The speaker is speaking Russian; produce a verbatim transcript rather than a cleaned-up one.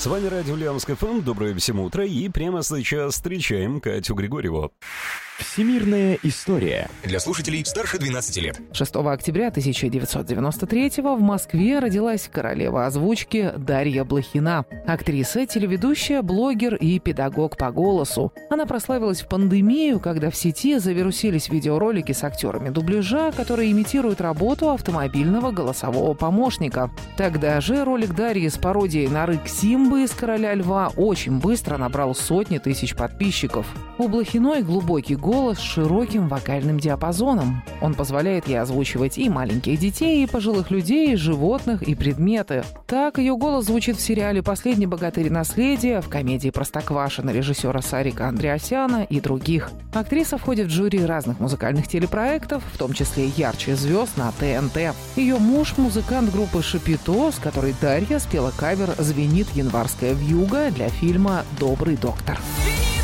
С вами радио Ульяновск эф эм. Доброе всем утро. И прямо сейчас встречаем Катю Григорьеву. Всемирная история. Для слушателей старше двенадцати лет. шестого октября тысяча девятьсот девяносто третьего в Москве родилась королева озвучки Дарья Блохина. Актриса, телеведущая, блогер и педагог по голосу. Она прославилась в пандемию, когда в сети завирусились видеоролики с актерами дубляжа, которые имитируют работу автомобильного голосового помощника. Тогда же ролик Дарьи с пародией на рык Симбы из «Короля льва» очень быстро набрал сотни тысяч подписчиков. У Блохиной глубокий голос с широким вокальным диапазоном. Он позволяет ей озвучивать и маленьких детей, и пожилых людей, и животных, и предметы. Так ее голос звучит в сериале «Последний богатырь. Наследие», в комедии «Простоквашино» режиссера Сарика Андреасяна и других. Актриса входит в жюри разных музыкальных телепроектов, в том числе «Ярче звезд» на тэ эн тэ. Ее муж – музыкант группы «Шапито», с которой Дарья спела кавер «Звенит январская вьюга» для фильма «Добрый доктор».